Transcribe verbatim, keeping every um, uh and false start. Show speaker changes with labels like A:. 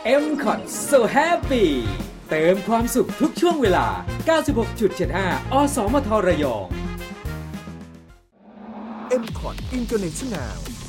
A: เอ็ม คอท So Happy เติมความสุขทุกช่วงเวลา เก้าสิบหกจุดเจ็ดห้า อสมทระยอง
B: เอ็ม คอท International